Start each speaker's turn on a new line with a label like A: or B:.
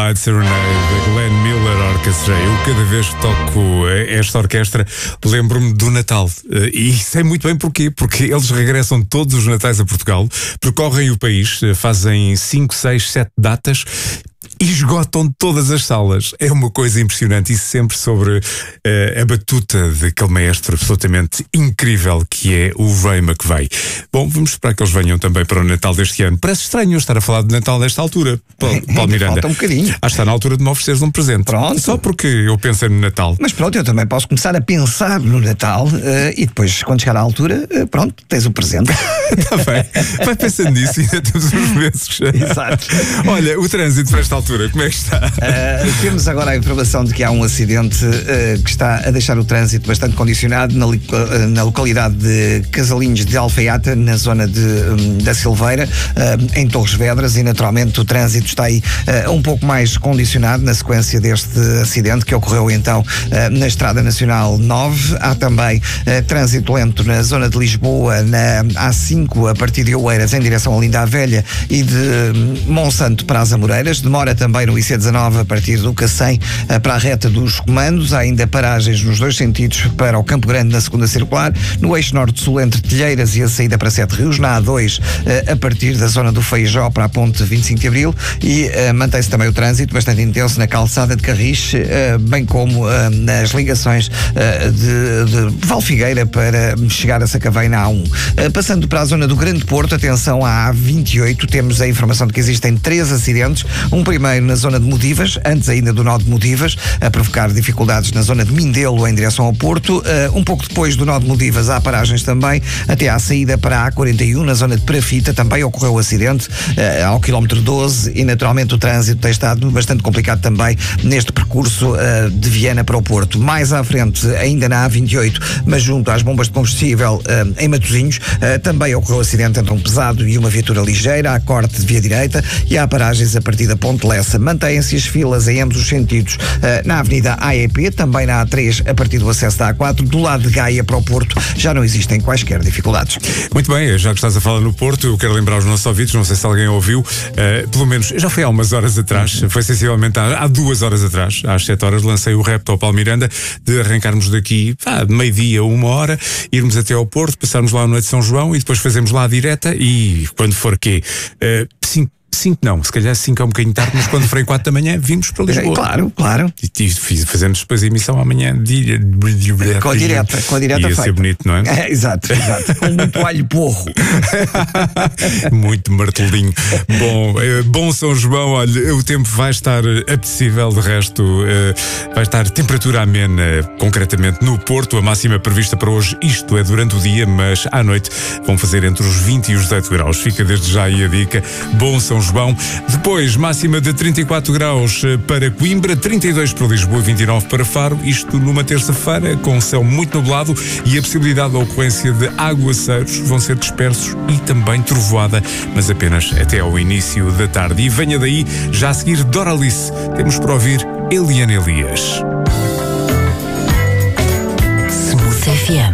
A: Night Serenade, da Glenn Miller Orchestra. Eu, cada vez que toco esta orquestra, lembro-me do Natal. E sei muito bem porquê. Porque eles regressam todos os Natais a Portugal, percorrem o país, fazem 5, 6, 7 datas e esgotam todas as salas. É uma coisa impressionante, e sempre sobre a batuta daquele maestro absolutamente incrível que é o Ray McVeigh. Bom, vamos esperar que eles venham também para o Natal deste ano. Parece estranho estar a falar de Natal nesta altura, Paulo Miranda.
B: Falta um bocadinho.
A: Acho que está na altura de me ofereceres um presente.
B: Pronto.
A: Só porque eu pensei no Natal.
B: Mas pronto, eu também posso começar a pensar no Natal e depois, quando chegar à altura, pronto, tens o presente.
A: Está bem. Vai pensando nisso e ainda temos uns meses.
B: Exato.
A: Olha, o trânsito para esta altura, como é que está?
B: Temos agora a informação de que há um acidente que está a deixar o trânsito bastante condicionado na localidade de Casalinhos de Alfaiata, na zona da Silveira, em Torres Vedras, e naturalmente o trânsito está aí um pouco mais condicionado na sequência deste acidente que ocorreu então na Estrada Nacional 9. Há também trânsito lento na zona de Lisboa, na A5, a partir de Oeiras em direção a Linda a Velha, e de Monsanto para as Amoreiras. Demora também no IC19 a partir do Cacém para a reta dos Comandos. Há ainda paragens nos dois sentidos para o Campo Grande na segunda circular, no eixo norte-sul entre Telheiras e a saída para Sete Rios, na A2 a partir da zona do Feijó para a ponte 25 de Abril, e mantém-se também o trânsito bastante intenso na calçada de Carris, bem como nas ligações de Valfigueira para chegar a Sacavém na A1. Passando para a zona do Grande Porto, atenção à A28, temos a informação de que existem 3 acidentes. Um primeiro na zona de Modivas, antes ainda do nó de Modivas, a provocar dificuldades na zona de Mindelo em direção ao Porto. Um pouco depois do nó de Modivas há paragens também até à saída para a A41, na zona de Perafita, também ocorreu o acidente ao quilómetro 12, e naturalmente o trânsito tem estado bastante complicado também neste percurso de Viana para o Porto. Mais à frente, ainda na A28, mas junto às bombas de combustível em Matosinhos, também ocorreu o acidente entre um pesado e uma viatura ligeira. Há corte de via direita e há paragens a partir da Ponte Lessa. Mantêm-se as filas em ambos os sentidos na Avenida AEP, também na A3 a partir do acesso da A4. Do lado de Gaia para o Porto já não existem quaisquer dificuldades.
A: Muito bem, já que estás a falar no Porto, eu quero lembrar aos nossos ouvintes, não sei se alguém ouviu, pelo menos já foi há umas horas atrás, foi sensivelmente há 2 horas atrás, às 7 horas, lancei o repto ao Paulo Miranda de arrancarmos daqui de meio-dia a 1h, irmos até ao Porto, passarmos lá a noite de São João e depois fazemos lá a direta, e quando for quê? 5 não, se calhar 5 é um bocadinho tarde, mas quando forem 4 da manhã vimos para Lisboa.
B: Claro.
A: E fazemos depois a emissão amanhã
B: com a direta
A: ia ser bonito, não é?
B: Exato, com muito alho porro.
A: Muito martelinho. Bom São João. Olha, o tempo vai estar apetecível, de resto vai estar temperatura amena, concretamente no Porto. A máxima prevista para hoje, isto é durante o dia, mas à noite vão fazer entre os 20 e os 18 graus. Fica desde já aí a dica. Bom São João. Depois, máxima de 34 graus para Coimbra, 32 para Lisboa, 29 para Faro. Isto numa terça-feira, com o céu muito nublado e a possibilidade da ocorrência de aguaceiros. Vão ser dispersos e também trovoada, mas apenas até ao início da tarde. E venha daí, já a seguir, Doralice. Temos para ouvir Eliana Elias.
C: Smooth FM.